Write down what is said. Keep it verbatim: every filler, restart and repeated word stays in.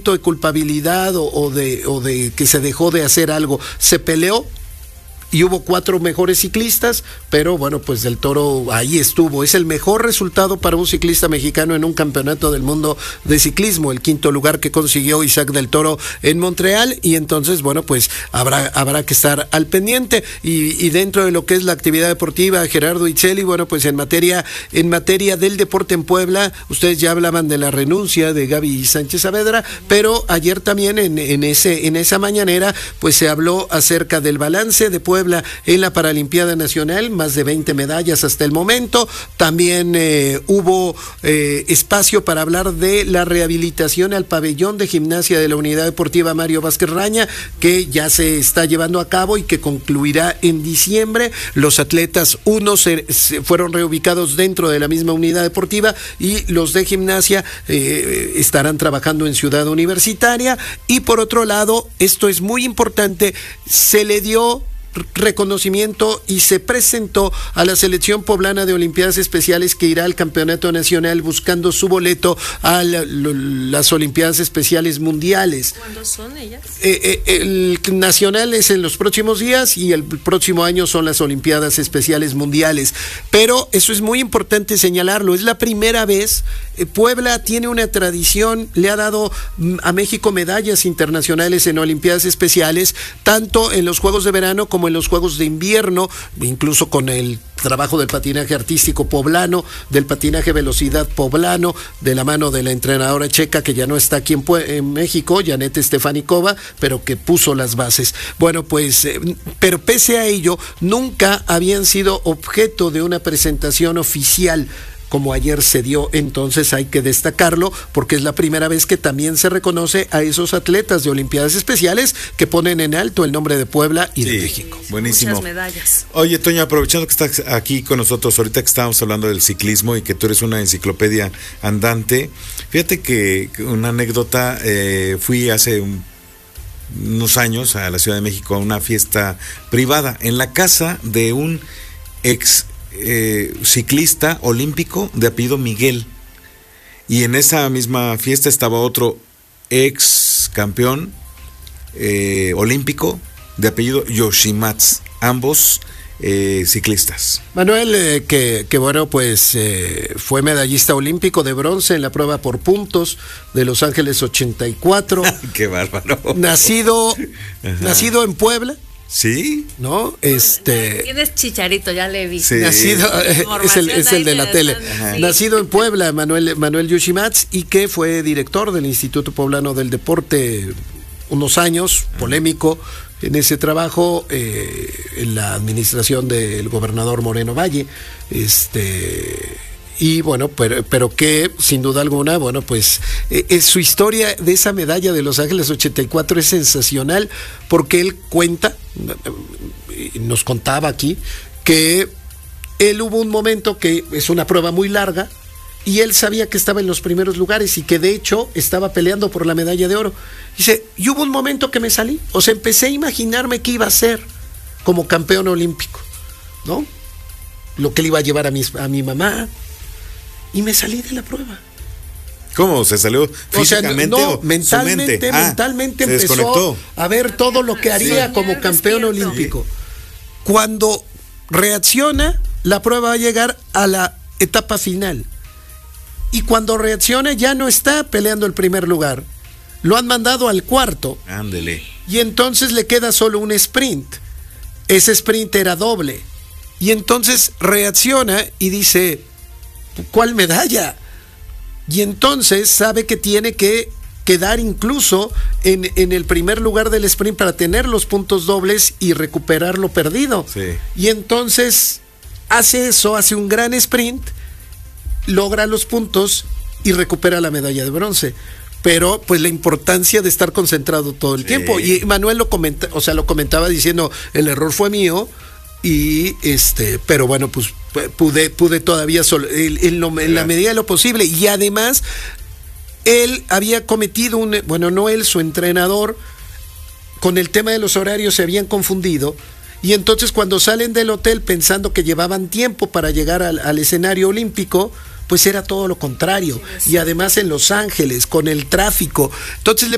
sentimiento de culpabilidad o, o de o de que se dejó de hacer algo. Se peleó y hubo cuatro mejores ciclistas, pero bueno, pues Del Toro ahí estuvo. Es el mejor resultado para un ciclista mexicano en un campeonato del mundo de ciclismo, el quinto lugar que consiguió Isaac Del Toro en Montreal, y entonces, bueno, pues habrá, habrá que estar al pendiente. Y, y dentro de lo que es la actividad deportiva, Gerardo Itzelli, bueno, pues en materia, en materia del deporte en Puebla, ustedes ya hablaban de la renuncia de Gaby Sánchez Saavedra, pero ayer también en, en, ese, en esa mañanera, pues se habló acerca del balance de Puebla en la Paralimpiada Nacional, más de veinte medallas hasta el momento. También eh, hubo eh, espacio para hablar de la rehabilitación al pabellón de gimnasia de la Unidad Deportiva Mario Vázquez Raña, que ya se está llevando a cabo y que concluirá en diciembre. Los atletas, unos se, se fueron reubicados dentro de la misma unidad deportiva y los de gimnasia eh, estarán trabajando en Ciudad Universitaria. Y por otro lado, esto es muy importante, se le dio reconocimiento y se presentó a la selección poblana de Olimpiadas Especiales, que irá al campeonato nacional buscando su boleto a la, lo, las Olimpiadas Especiales Mundiales. ¿Cuándo son ellas? Eh, eh, el nacional es en los próximos días y el próximo año son las Olimpiadas Especiales Mundiales. Pero eso es muy importante señalarlo, es la primera vez. eh, Puebla tiene una tradición, le ha dado a México medallas internacionales en Olimpiadas Especiales, tanto en los Juegos de Verano como en los Juegos de Invierno, incluso con el trabajo del patinaje artístico poblano, del patinaje velocidad poblano, de la mano de la entrenadora checa que ya no está aquí en, en México, Janette Stefanikova, pero que puso las bases. Bueno, pues, eh, pero pese a ello, nunca habían sido objeto de una presentación oficial como ayer se dio. Entonces hay que destacarlo porque es la primera vez que también se reconoce a esos atletas de Olimpiadas Especiales que ponen en alto el nombre de Puebla y sí, de México. Buenísimo. Muchas medallas. Oye, Toño, aprovechando que estás aquí con nosotros, ahorita que estábamos hablando del ciclismo y que tú eres una enciclopedia andante, fíjate que una anécdota, eh, fui hace un unos años a la Ciudad de México a una fiesta privada en la casa de un ex Eh, ciclista olímpico de apellido Miguel, y en esa misma fiesta estaba otro ex campeón eh, olímpico de apellido Yoshimatsu, ambos eh, ciclistas. Manuel, eh, que, que bueno, pues eh, fue medallista olímpico de bronce en la prueba por puntos de Los Ángeles ochenta y cuatro. ¡Qué bárbaro! Nacido, nacido en Puebla. Sí, ¿no? Este. Tienes Chicharito, ya le vi. Sí. Nacido, es el, es el de la tele. Sí. Nacido en Puebla, Manuel, Manuel Yoshimatsu, y que fue director del Instituto Poblano del Deporte unos años, polémico en ese trabajo, eh, en la administración del gobernador Moreno Valle. Este. Y bueno, pero, pero que sin duda alguna, bueno, pues eh, su historia de esa medalla de Los Ángeles ochenta y cuatro es sensacional, porque él cuenta, nos contaba aquí, que él hubo un momento que es una prueba muy larga y él sabía que estaba en los primeros lugares y que de hecho estaba peleando por la medalla de oro. Dice, y hubo un momento que me salí, o sea, empecé a imaginarme qué iba a hacer como campeón olímpico, ¿no? Lo que le iba a llevar a mi, a mi mamá. Y me salí de la prueba. ¿Cómo? ¿Se salió físicamente? O sea, no, o mentalmente, ah, mentalmente se empezó desconectó. a ver todo lo que haría sí. como campeón Despierto. olímpico. Cuando reacciona, la prueba va a llegar a la etapa final. Y cuando reacciona ya no está peleando el primer lugar. Lo han mandado al cuarto. Ándele. Y entonces le queda solo un sprint. Ese sprint era doble. Y entonces reacciona y dice, ¿cuál medalla? Y entonces sabe que tiene que quedar incluso en, en el primer lugar del sprint para tener los puntos dobles y recuperar lo perdido. Sí. Y entonces hace eso, hace un gran sprint, logra los puntos y recupera la medalla de bronce. Pero pues la importancia de estar concentrado todo el sí. tiempo. Y Manuel lo comenta, o sea, lo comentaba diciendo, el error fue mío. Y este, pero bueno, pues pude, pude todavía solo, en, en, lo, en la medida de lo posible. Y además, él había cometido un, bueno, no él, su entrenador, con el tema de los horarios se habían confundido. Y entonces cuando salen del hotel pensando que llevaban tiempo para llegar al, al escenario olímpico, pues era todo lo contrario. Y además en Los Ángeles, con el tráfico. Entonces le